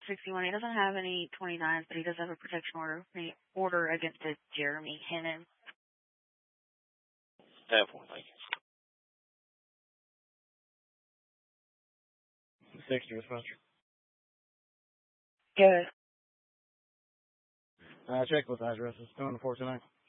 61. He doesn't have any 29s, but he does have a protection order against a Jeremy Hennon. 10-4, thank you. 60 dispatcher. Good. Check with addresses. 2 4 tonight.